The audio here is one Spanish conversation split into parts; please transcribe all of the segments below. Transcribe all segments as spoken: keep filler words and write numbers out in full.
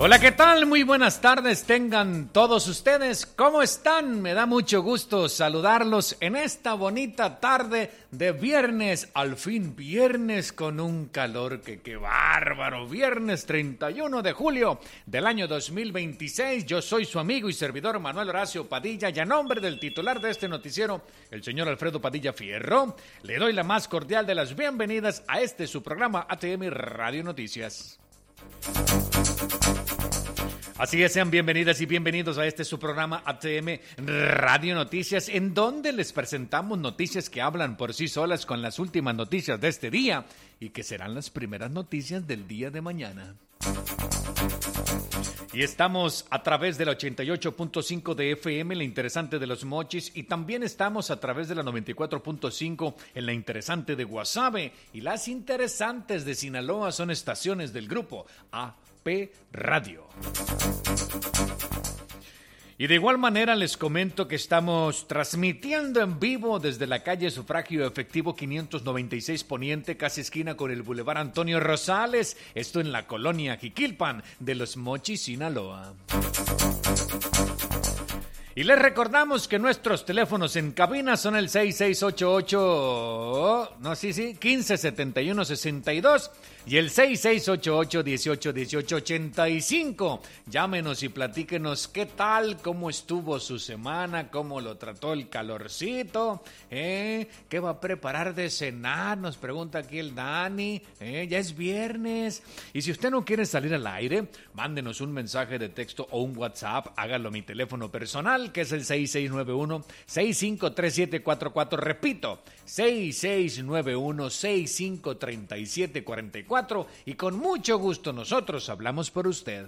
Hola, ¿qué tal? Muy buenas tardes tengan todos ustedes. ¿Cómo están? Me da mucho gusto saludarlos en esta bonita tarde de viernes. Al fin viernes con un calor que qué bárbaro. Viernes treinta y uno de julio del año dos mil veintiséis. Yo soy su amigo y servidor Manuel Horacio Padilla y a nombre del titular de este noticiero, el señor Alfredo Padilla Fierro, le doy la más cordial de las bienvenidas a este su programa A T M Radio Noticias. Así es, sean bienvenidas y bienvenidos a este su programa A T M Radio Noticias, en donde les presentamos noticias que hablan por sí solas con las últimas noticias de este día y que serán las primeras noticias del día de mañana. Y estamos a través de la ochenta y ocho punto cinco de F M, la interesante de Los Mochis, y también estamos a través de la noventa y cuatro punto cinco en la interesante de Guasave, y las interesantes de Sinaloa son estaciones del grupo A P Radio. Y de igual manera les comento que estamos transmitiendo en vivo desde la calle Sufragio Efectivo quinientos noventa y seis Poniente, casi esquina con el Boulevard Antonio Rosales, esto en la colonia Jiquilpan de Los Mochis, Sinaloa. Y les recordamos que nuestros teléfonos en cabina son el seis seis ocho ocho, no, sí, sí, quince setenta y uno sesenta y dos y el seis seis ocho ocho dieciocho dieciocho ochenta y cinco. Llámenos y platíquenos qué tal, cómo estuvo su semana, cómo lo trató el calorcito, ¿eh? ¿Qué va a preparar de cenar? Nos pregunta aquí el Dani, ¿eh? Ya es viernes. Y si usted no quiere salir al aire, mándenos un mensaje de texto o un WhatsApp, hágalo a mi teléfono personal, que es el seis seis nueve uno seis cinco tres siete cuatro cuatro, repito, seis seis nueve uno seis cinco tres siete cuatro cuatro, y con mucho gusto nosotros hablamos por usted.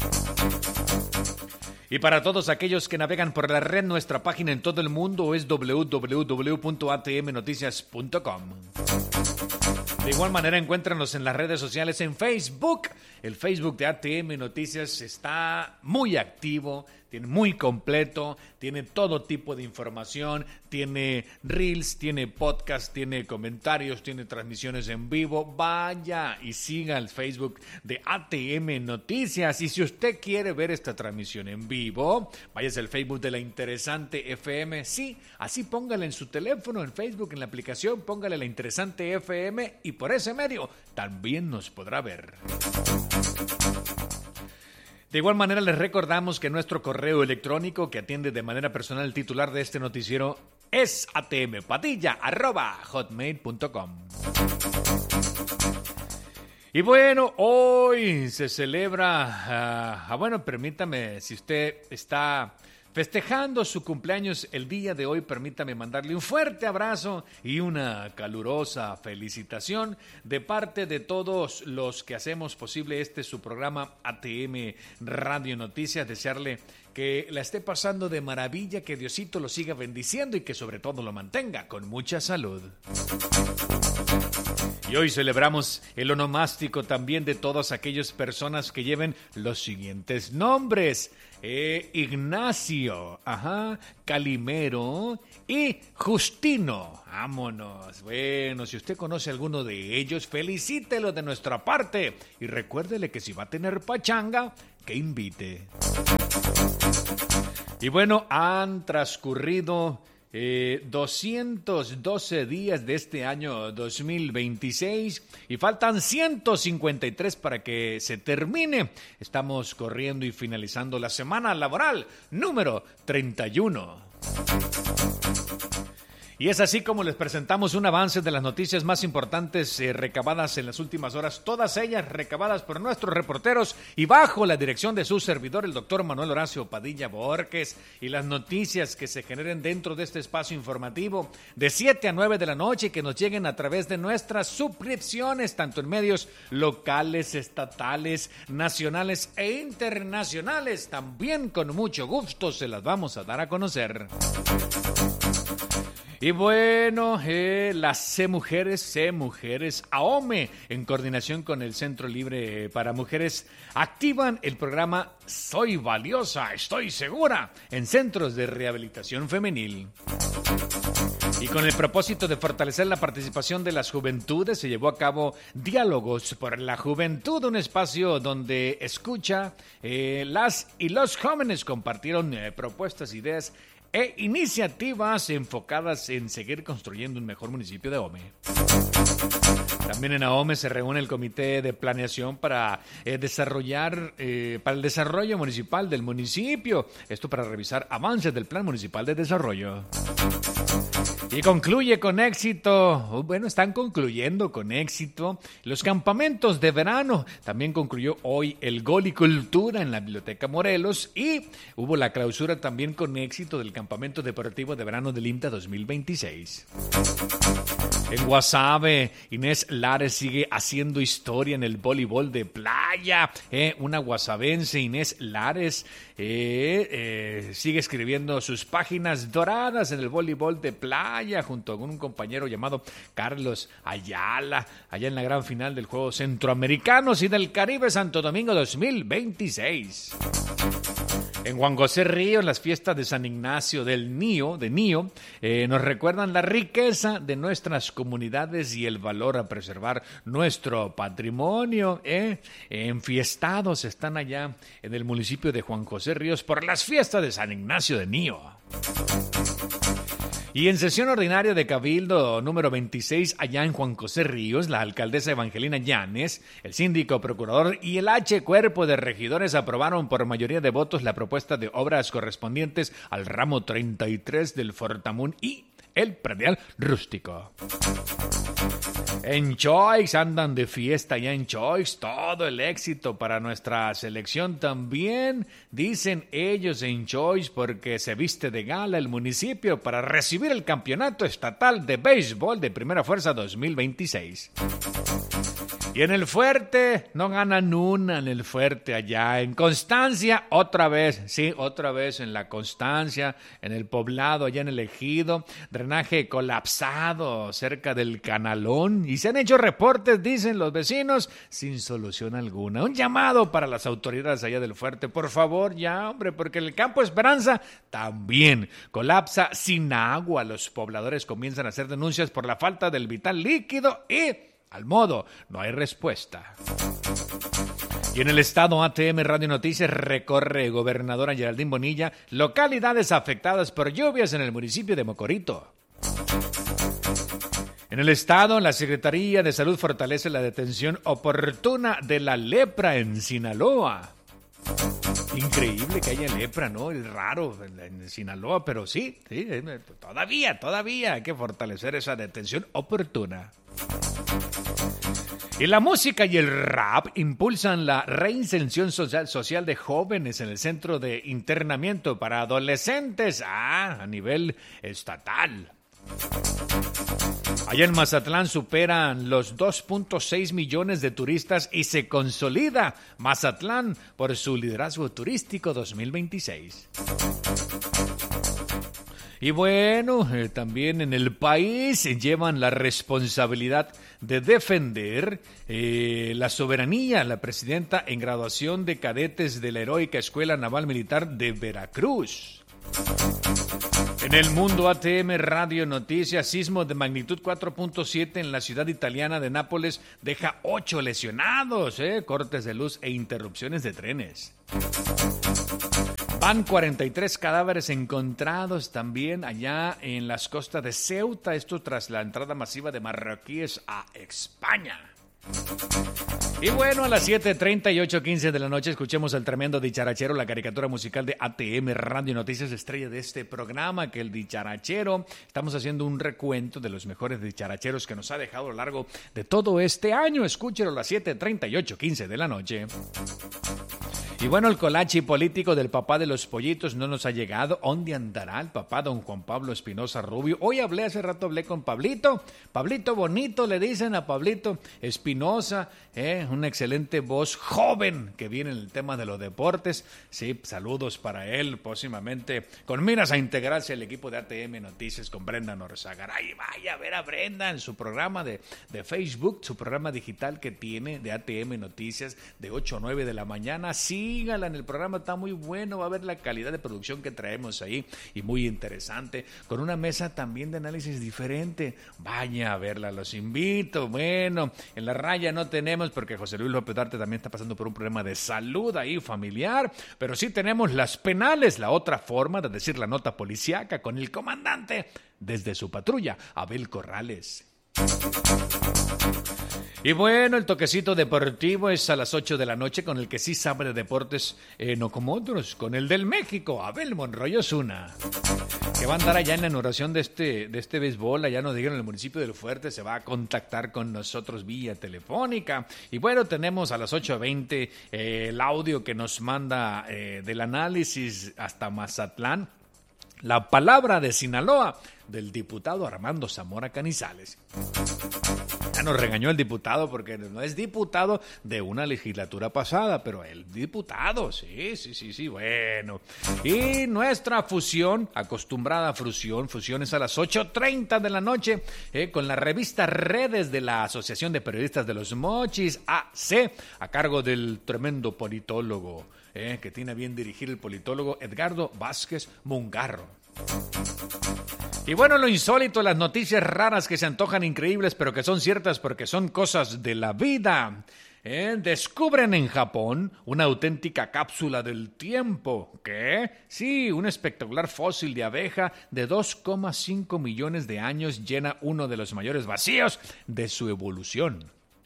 Y para todos aquellos que navegan por la red, nuestra página en todo el mundo es doble u doble u doble u punto a t m noticias punto com. De igual manera, encuéntranos en las redes sociales en Facebook. El Facebook de A T M Noticias está muy activo, tiene muy completo, tiene todo tipo de información, tiene reels, tiene podcast, tiene comentarios, tiene transmisiones en vivo. Vaya y siga el Facebook de A T M Noticias. Y si usted quiere ver esta transmisión en vivo, váyase al Facebook de La Interesante F M. Sí, así póngale en su teléfono, en Facebook, en la aplicación, póngale La Interesante F M y por ese medio también nos podrá ver. De igual manera les recordamos que nuestro correo electrónico que atiende de manera personal el titular de este noticiero es atmpadilla arroba hotmail punto com. Y bueno, hoy se celebra, uh, ah, bueno, permítame, si usted está festejando su cumpleaños el día de hoy, permítame mandarle un fuerte abrazo y una calurosa felicitación de parte de todos los que hacemos posible este su programa A T M Radio Noticias. Desearle que la esté pasando de maravilla, que Diosito lo siga bendiciendo y que sobre todo lo mantenga con mucha salud. Y hoy celebramos el onomástico también de todas aquellas personas que lleven los siguientes nombres. Eh, Ignacio, ajá, Calimero y Justino. Vámonos. Bueno, si usted conoce a alguno de ellos, felicítelo de nuestra parte. Y recuérdele que si va a tener pachanga, que invite. Y bueno, han transcurrido Eh, doscientos doce días de este año dos mil veintiséis y faltan ciento cincuenta y tres para que se termine. Estamos corriendo y finalizando la semana laboral número treinta y uno. Y es así como les presentamos un avance de las noticias más importantes eh, recabadas en las últimas horas, todas ellas recabadas por nuestros reporteros y bajo la dirección de su servidor, el doctor Manuel Horacio Padilla Borges, y las noticias que se generen dentro de este espacio informativo de siete a nueve de la noche y que nos lleguen a través de nuestras suscripciones, tanto en medios locales, estatales, nacionales e internacionales. También con mucho gusto se las vamos a dar a conocer. Y bueno, eh, las C Mujeres, C Mujeres A O M E, en coordinación con el Centro Libre para Mujeres, activan el programa Soy Valiosa, Estoy Segura, en centros de rehabilitación femenil. Y con el propósito de fortalecer la participación de las juventudes, se llevó a cabo Diálogos por la Juventud, un espacio donde escucha eh, las y los jóvenes compartieron eh, propuestas, ideas e iniciativas enfocadas en seguir construyendo un mejor municipio de Ahome. También en Ahome se reúne el comité de planeación para eh, desarrollar, eh, para el desarrollo municipal del municipio. Esto para revisar avances del Plan Municipal de Desarrollo. Y concluye con éxito, bueno, están concluyendo con éxito los campamentos de verano. También concluyó hoy el Gol y Cultura en la Biblioteca Morelos y hubo la clausura también con éxito del Campamento Deportivo de Verano del IMTA dos mil veintiséis. En Guasave, Inés Lares sigue haciendo historia en el voleibol de playa. Eh, una guasavense, Inés Lares, eh, eh, sigue escribiendo sus páginas doradas en el voleibol de playa junto con un compañero llamado Carlos Ayala, allá en la gran final del Juegos Centroamericanos y del Caribe Santo Domingo dos mil veintiséis. En Juan José Río, en las fiestas de San Ignacio del Nío, de Nío, eh, nos recuerdan la riqueza de nuestras comunidades y el valor a preservar nuestro patrimonio. Eh. Enfiestados están allá en el municipio de Juan José Ríos por las fiestas de San Ignacio de Nío. Y en sesión ordinaria de Cabildo número veintiséis, allá en Juan José Ríos, la alcaldesa Evangelina Llanes, el síndico procurador y el H cuerpo de regidores aprobaron por mayoría de votos la propuesta de obras correspondientes al ramo treinta y tres del Fortamun y el predial rústico. En Choix andan de fiesta ya en Choix, todo el éxito para nuestra selección también, dicen ellos en Choix, porque se viste de gala el municipio para recibir el campeonato estatal de béisbol de Primera Fuerza dos mil veintiséis. Y en el Fuerte, no ganan una en el Fuerte allá. En Constancia, otra vez, sí, otra vez en la Constancia, en el poblado, allá en el Ejido. Drenaje colapsado cerca del Canalón. Y se han hecho reportes, dicen los vecinos, sin solución alguna. Un llamado para las autoridades allá del Fuerte. Por favor, ya, hombre, porque el Campo Esperanza también colapsa sin agua. Los pobladores comienzan a hacer denuncias por la falta del vital líquido y... al modo, no hay respuesta. Y en el estado, A T M Radio Noticias recorre gobernadora Geraldine Bonilla localidades afectadas por lluvias en el municipio de Mocorito. En el estado, la Secretaría de Salud fortalece la detención oportuna de la lepra en Sinaloa. Increíble que haya lepra, ¿no? Es raro en Sinaloa, pero sí, sí, todavía, todavía hay que fortalecer esa detención oportuna. Y la música y el rap impulsan la reinserción social, social de jóvenes en el centro de internamiento para adolescentes ah, a nivel estatal. Allá en Mazatlán superan los dos punto seis millones de turistas y se consolida Mazatlán por su liderazgo turístico dos mil veintiséis. Y bueno, eh, también en el país llevan la responsabilidad de defender eh, la soberanía, la presidenta en graduación de cadetes de la Heroica Escuela Naval Militar de Veracruz. En el mundo, A T M Radio Noticias, sismo de magnitud cuatro punto siete en la ciudad italiana de Nápoles deja ocho lesionados, eh, cortes de luz e interrupciones de trenes. Van cuarenta y tres cadáveres encontrados también allá en las costas de Ceuta, esto tras la entrada masiva de marroquíes a España. Y bueno, a las siete treinta y ocho quince de la noche escuchemos al tremendo dicharachero, la caricatura musical de A T M Radio Noticias, estrella de este programa, que el dicharachero. Estamos haciendo un recuento de los mejores dicharacheros que nos ha dejado a lo largo de todo este año. Escúchelo a las siete treinta y ocho quince de la noche. Y bueno, el colachi político del papá de los pollitos no nos ha llegado. ¿Dónde andará el papá, don Juan Pablo Espinosa Rubio? Hoy hablé, hace rato hablé con Pablito. Pablito bonito, le dicen a Pablito Espinosa, eh, una excelente voz joven que viene en el tema de los deportes. Sí, saludos para él próximamente, con miras a integrarse al equipo de A T M Noticias con Brenda Norzagaray. Vaya a ver a Brenda en su programa de, de Facebook, su programa digital que tiene de A T M Noticias de ocho a nueve de la mañana. Sí, sígala en el programa, está muy bueno, va a ver la calidad de producción que traemos ahí y muy interesante, con una mesa también de análisis diferente. Vaya a verla, los invito. Bueno, en la raya no tenemos porque José Luis López Darte también está pasando por un problema de salud ahí familiar, pero sí tenemos las penales, la otra forma de decir la nota policíaca con el comandante desde su patrulla, Abel Corrales. Y bueno, el toquecito deportivo es a las ocho de la noche con el que sí sabe de deportes, eh, no como otros, con el del México, Abel Monroy Osuna, que va a andar allá en la inauguración de este, de este béisbol, allá nos dijeron en el municipio del Fuerte, se va a contactar con nosotros vía telefónica. Y bueno, tenemos a las ocho veinte eh, el audio que nos manda eh, del análisis hasta Mazatlán, la palabra de Sinaloa del diputado Armando Zamora Canizales. Ya nos regañó el diputado porque no es diputado de una legislatura pasada, pero el diputado, sí, sí, sí, sí, bueno. Y nuestra fusión, acostumbrada fusión, fusiones a las ocho treinta de la noche, eh, con la revista Redes de la Asociación de Periodistas de los Mochis, A C, a cargo del tremendo politólogo, eh, que tiene a bien dirigir el politólogo Edgardo Vázquez Mungarro. Y bueno, lo insólito, las noticias raras que se antojan increíbles, pero que son ciertas porque son cosas de la vida. ¿Eh? Descubren en Japón una auténtica cápsula del tiempo. ¿Qué? Sí, un espectacular fósil de abeja de dos coma cinco millones de años llena uno de los mayores vacíos de su evolución.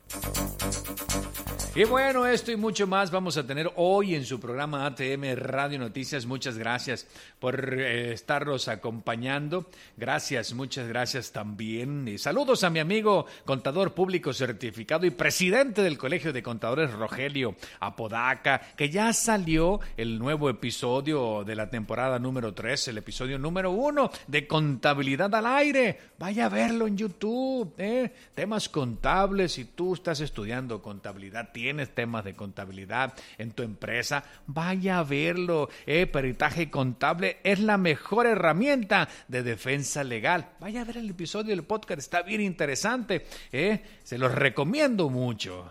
Y bueno, esto y mucho más vamos a tener hoy en su programa A T M Radio Noticias. Muchas gracias por eh, estarnos acompañando. Gracias, muchas gracias también. Y saludos a mi amigo contador público certificado y presidente del Colegio de Contadores, Rogelio Apodaca, que ya salió el nuevo episodio de la temporada número tres, el episodio número uno de Contabilidad al Aire. Vaya a verlo en YouTube, ¿eh? Temas contables. Si tú estás estudiando contabilidad, tienes temas de contabilidad en tu empresa, vaya a verlo. Eh, peritaje contable es la mejor herramienta de defensa legal. Vaya a ver el episodio del podcast, está bien interesante. Eh, se los recomiendo mucho.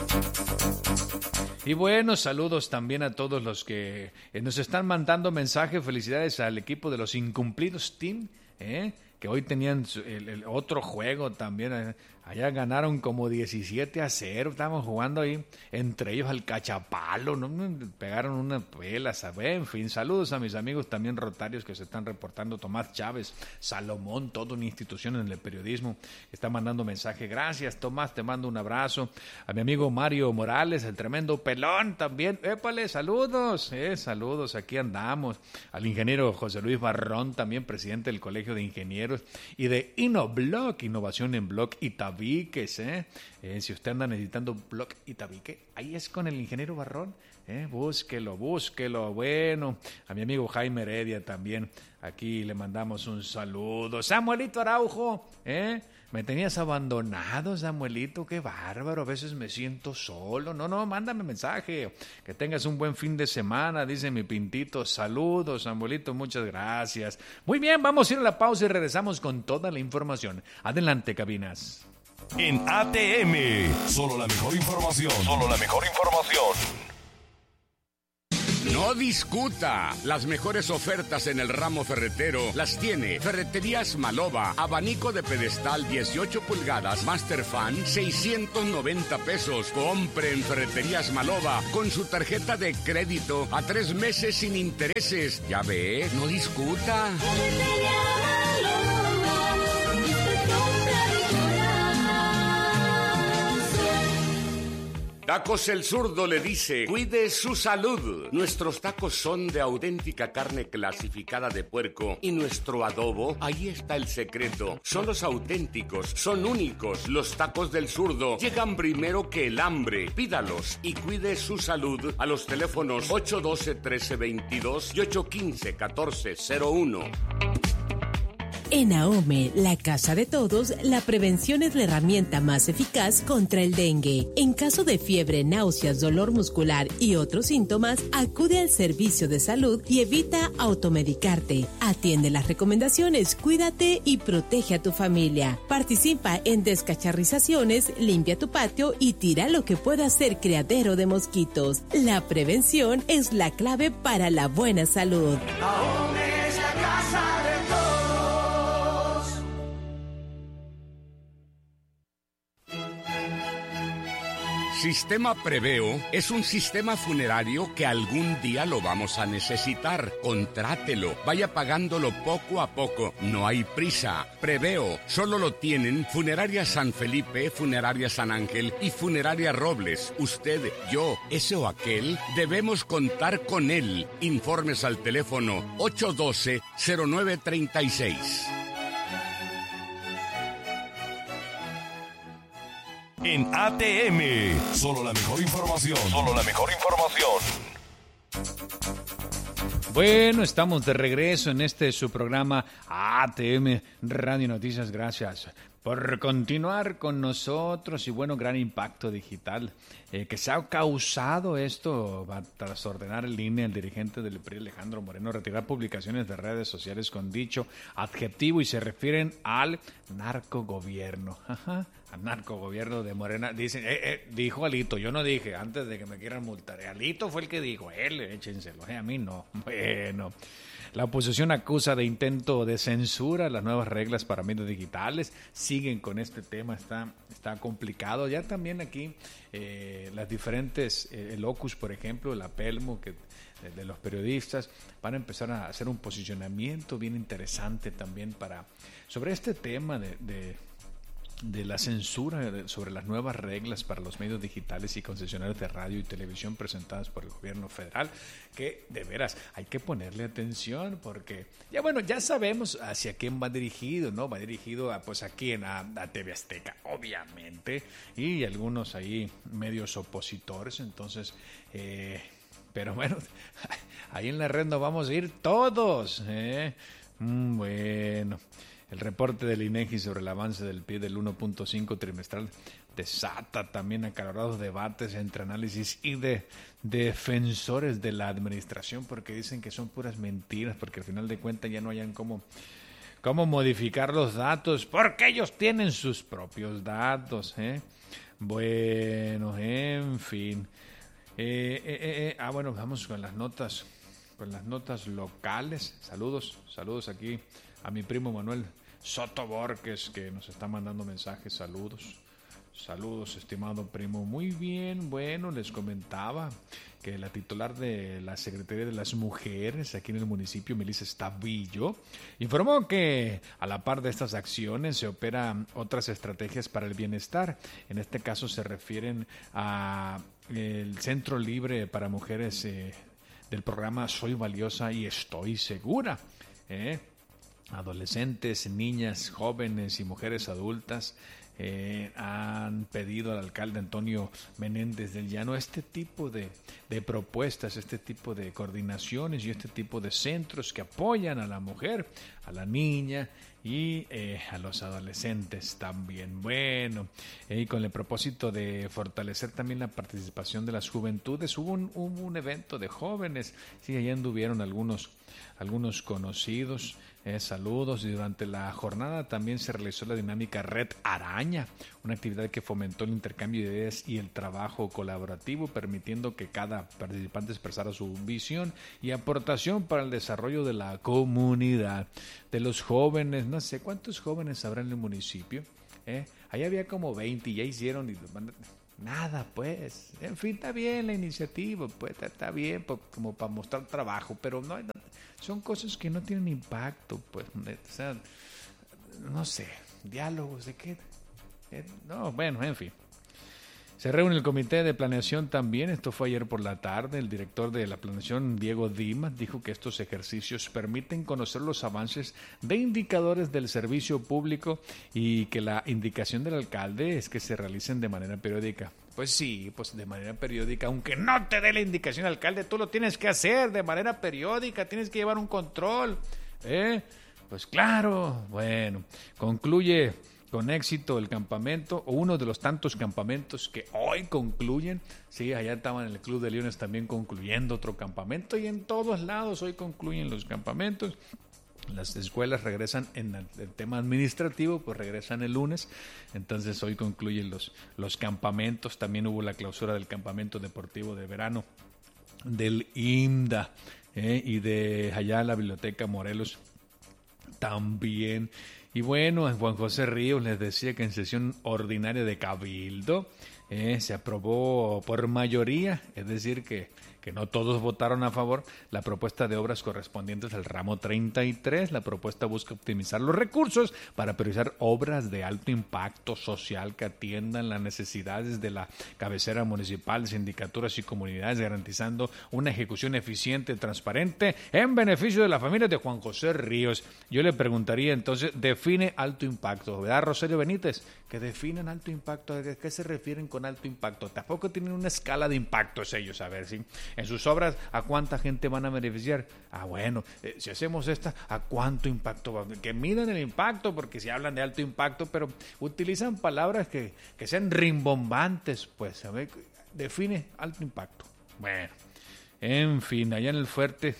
Y bueno, saludos también a todos los que eh, nos están mandando mensajes. Felicidades al equipo de los Incumplidos Team, eh, que hoy tenían el, el otro juego también. Eh, allá ganaron como diecisiete a cero. Estábamos jugando ahí, entre ellos al cachapalo, ¿no? Pegaron una pela, ¿sabes? En fin, saludos a mis amigos también rotarios que se están reportando. Tomás Chávez, Salomón, toda una institución en el periodismo, está mandando mensaje. Gracias, Tomás, te mando un abrazo. A mi amigo Mario Morales, el tremendo pelón también. Épale, saludos, eh, saludos, aquí andamos. Al ingeniero José Luis Barrón, también presidente del Colegio de Ingenieros y de InnoBlock, Innovación en Block y tabiques, ¿eh? Eh, si usted anda necesitando block y tabique, ahí es con el ingeniero Barrón, ¿eh? Búsquelo, búsquelo. Bueno, a mi amigo Jaime Heredia también, aquí le mandamos un saludo. Samuelito Araujo, ¿eh? Me tenías abandonado, Samuelito, qué bárbaro, a veces me siento solo. No, no, mándame mensaje, que tengas un buen fin de semana, dice mi Pintito. Saludos, Samuelito, muchas gracias. Muy bien, vamos a ir a la pausa y regresamos con toda la información. Adelante, cabinas. En A T M, solo la mejor información. Solo la mejor información. No discuta. Las mejores ofertas en el ramo ferretero las tiene Ferreterías Maloba. Abanico de pedestal dieciocho pulgadas, Master Fan, seiscientos noventa pesos. Compre en Ferreterías Maloba con su tarjeta de crédito a tres meses sin intereses. Ya ve, no discuta. Tacos El Zurdo le dice, cuide su salud. Nuestros tacos son de auténtica carne clasificada de puerco y nuestro adobo, ahí está el secreto. Son los auténticos, son únicos. Los tacos del Zurdo llegan primero que el hambre. Pídalos y cuide su salud a los teléfonos ocho uno dos, uno tres dos dos y ocho uno cinco, uno cuatro cero uno. En AOME, la casa de todos, la prevención es la herramienta más eficaz contra el dengue. En caso de fiebre, náuseas, dolor muscular y otros síntomas, acude al servicio de salud y evita automedicarte. Atiende las recomendaciones, cuídate y protege a tu familia. Participa en descacharrizaciones, limpia tu patio y tira lo que pueda ser criadero de mosquitos. La prevención es la clave para la buena salud. AOME es la casa de todos. Sistema Preveo es un sistema funerario que algún día lo vamos a necesitar. Contrátelo, vaya pagándolo poco a poco. No hay prisa. Preveo solo lo tienen Funeraria San Felipe, Funeraria San Ángel y Funeraria Robles. Usted, yo, ese o aquel, debemos contar con él. Informes al teléfono ocho uno dos, cero nueve tres seis. En A T M, solo la mejor información. Solo la mejor información. Bueno, estamos de regreso en este su programa A T M Radio Noticias. Gracias por continuar con nosotros y bueno, gran impacto digital eh, que se ha causado esto va tras ordenar en línea el dirigente del P R I, Alejandro Moreno, retirar publicaciones de redes sociales con dicho adjetivo y se refieren al narcogobierno. Ajá. Al narcogobierno de Morena. Dicen, eh, eh, dijo Alito, yo no dije, antes de que me quieran multar. Alito fue el que dijo, él, échenselo, eh, a mí no. Bueno, la oposición acusa de intento de censura las nuevas reglas para medios digitales. Siguen con este tema, está, está complicado. Ya también aquí eh, las diferentes, eh, el Ocus, por ejemplo, el Apelmo, que de, de los periodistas, van a empezar a hacer un posicionamiento bien interesante también para sobre este tema de... de de la censura sobre las nuevas reglas para los medios digitales y concesionarios de radio y televisión presentadas por el gobierno federal, que de veras hay que ponerle atención porque ya bueno, ya sabemos hacia quién va dirigido, ¿no? Va dirigido a pues a quién, a, a T V Azteca, obviamente, y algunos ahí medios opositores, entonces eh, pero bueno, ahí en la red nos vamos a ir todos, ¿eh? Mm, bueno. El reporte del INEGI sobre el avance del P I B del uno punto cinco trimestral desata también acalorados debates entre análisis y de, de defensores de la administración porque dicen que son puras mentiras, porque al final de cuentas ya no hayan cómo, cómo modificar los datos, porque ellos tienen sus propios datos, ¿eh? Bueno, en fin. Eh, eh, eh, ah, bueno, vamos con las notas, con las notas locales. Saludos, saludos aquí a mi primo Manuel Soto Borges, que nos está mandando mensajes. Saludos, saludos, estimado primo. Muy bien, bueno, les comentaba que la titular de la Secretaría de las Mujeres aquí en el municipio, Melissa Estavillo, informó que a la par de estas acciones se operan otras estrategias para el bienestar. En este caso se refieren a el Centro Libre para Mujeres eh, del programa Soy Valiosa y Estoy Segura, ¿eh? Adolescentes, niñas, jóvenes y mujeres adultas eh, han pedido al alcalde Antonio Menéndez del Llano este tipo de, de propuestas, este tipo de coordinaciones y este tipo de centros que apoyan a la mujer, a la niña y eh, a los adolescentes también. Bueno, y eh, con el propósito de fortalecer también la participación de las juventudes, hubo un, hubo un evento de jóvenes, sí, allá anduvieron algunos, algunos conocidos. Eh, saludos. Y durante la jornada también se realizó la dinámica Red Araña, una actividad que fomentó el intercambio de ideas y el trabajo colaborativo, permitiendo que cada participante expresara su visión y aportación para el desarrollo de la comunidad. De los jóvenes, no sé cuántos jóvenes habrá en el municipio, ¿eh? Ahí había como veinte y ya hicieron y nada, pues, en fin, está bien la iniciativa, pues, está, está bien pues, como para mostrar trabajo, pero no, no son cosas que no tienen impacto, pues, o sea, no sé, diálogos, ¿de qué? Eh, no, bueno, en fin. Se reúne el comité de planeación también, esto fue ayer por la tarde. El director de la planeación, Diego Dimas, dijo que estos ejercicios permiten conocer los avances de indicadores del servicio público y que la indicación del alcalde es que se realicen de manera periódica. Pues sí, pues de manera periódica, aunque no te dé la indicación al alcalde, tú lo tienes que hacer de manera periódica, tienes que llevar un control, ¿eh? pues claro, bueno, concluye con éxito el campamento, o uno de los tantos campamentos que hoy concluyen. Sí, allá estaban en el Club de Leones también concluyendo otro campamento, y en todos lados hoy concluyen los campamentos. Las escuelas regresan en el tema administrativo, pues regresan el lunes, entonces hoy concluyen los, los campamentos. También hubo la clausura del campamento deportivo de verano del I M D A, ¿eh? Y de allá la Biblioteca Morelos también. Y bueno, Juan José Ríos les decía que en sesión ordinaria de Cabildo eh, se aprobó por mayoría, es decir que, que no todos votaron a favor, la propuesta de obras correspondientes al ramo treinta y tres. La propuesta busca optimizar los recursos para priorizar obras de alto impacto social que atiendan las necesidades de la cabecera municipal, sindicaturas y comunidades, garantizando una ejecución eficiente y transparente en beneficio de la familia de Juan José Ríos. Yo le preguntaría entonces, define alto impacto, ¿verdad, Rosario Benítez? Que definen alto impacto, ¿a qué se refieren con alto impacto? Tampoco tienen una escala de impactos ellos, a ver, ¿sí? En sus obras, ¿a cuánta gente van a beneficiar? Ah, bueno, eh, si hacemos esta, ¿a cuánto impacto va? Que midan el impacto, porque si hablan de alto impacto, pero utilizan palabras que, que sean rimbombantes, pues, a ver, define alto impacto. Bueno, en fin, allá en el Fuerte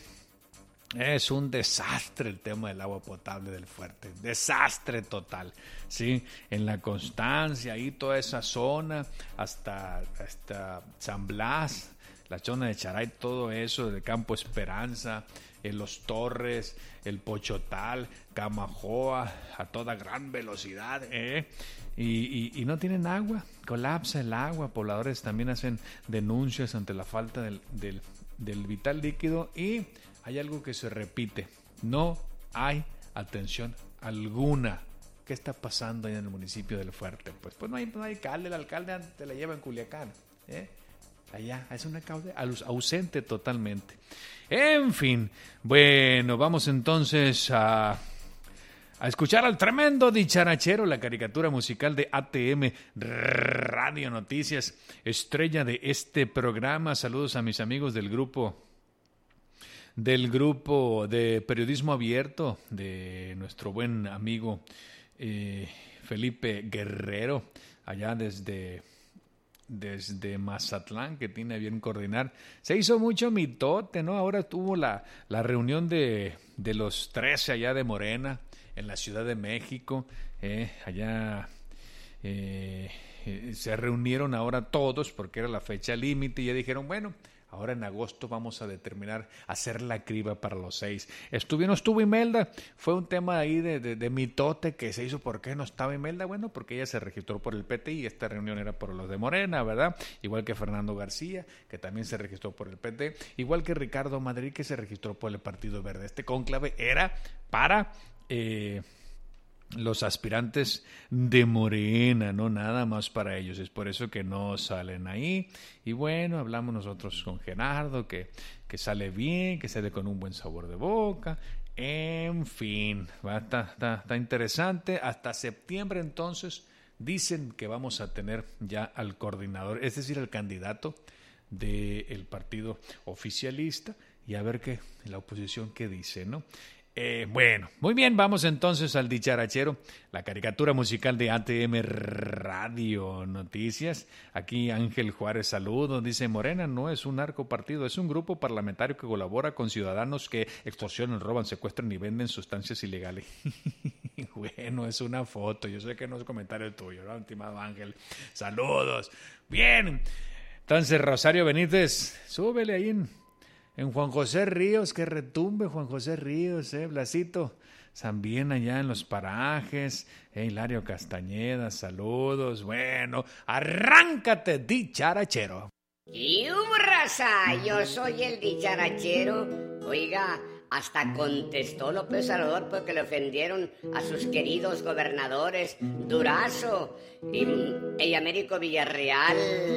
es un desastre el tema del agua potable del Fuerte, desastre total, sí, en la Constancia, ahí toda esa zona, hasta, hasta San Blas, la zona de Charay, todo eso, del Campo Esperanza, en Los Torres, el Pochotal, Camajoa, a toda gran velocidad, ¿eh? Y, y, y no tienen agua, colapsa el agua, pobladores también hacen denuncias ante la falta del, del, del vital líquido, y hay algo que se repite, no hay atención alguna. ¿Qué está pasando ahí en el municipio del Fuerte? Pues, pues no hay, no hay alcalde, el alcalde te la lleva en Culiacán, ¿eh? Allá es una causa ausente totalmente. En fin, bueno, vamos entonces a, a escuchar al tremendo dicharachero, la caricatura musical de A T M Radio Noticias, estrella de este programa. Saludos a mis amigos del grupo del grupo de periodismo abierto de nuestro buen amigo eh, Felipe Guerrero, allá desde desde Mazatlán, que tiene bien coordinar. Se hizo mucho mitote, ¿no? Ahora tuvo la, la reunión de, de los trece allá de Morena, en la Ciudad de México, eh, allá eh, eh, se reunieron ahora todos, porque era la fecha límite, y ya dijeron, bueno, ahora en agosto vamos a determinar hacer la criba para los seis. Estuvo, no estuvo Imelda, fue un tema ahí de, de, de mitote que se hizo. ¿Por qué no estaba Imelda? Bueno, porque ella se registró por el P T y esta reunión era por los de Morena, ¿verdad? Igual que Fernando García, que también se registró por el P T, igual que Ricardo Madrid, que se registró por el Partido Verde. Este cónclave era para Eh, los aspirantes de Morena, no nada más para ellos, es por eso que no salen ahí. Y bueno, hablamos nosotros con Gerardo, que, que sale bien, que sale con un buen sabor de boca, en fin, va, está, está, está interesante. Hasta septiembre entonces dicen que vamos a tener ya al coordinador, es decir, al candidato del partido oficialista, y a ver qué, la oposición qué dice, ¿no? Eh, bueno, muy bien, vamos entonces al dicharachero, la caricatura musical de A T M Radio Noticias. Aquí Ángel Juárez, saludos, dice: Morena no es un narcopartido, es un grupo parlamentario que colabora con ciudadanos que extorsionan, roban, secuestran y venden sustancias ilegales. Bueno, es una foto, yo sé que no es comentario tuyo, ¿no, estimado Ángel? Saludos. Bien, entonces Rosario Benítez, súbele ahí en... En Juan José Ríos, que retumbe Juan José Ríos, eh, Blasito, también allá en los parajes, eh, Hilario Castañeda, saludos, bueno, arráncate, dicharachero. Y raza, yo soy el dicharachero, oiga, hasta contestó López Obrador porque le ofendieron a sus queridos gobernadores Durazo y, y Américo Villarreal.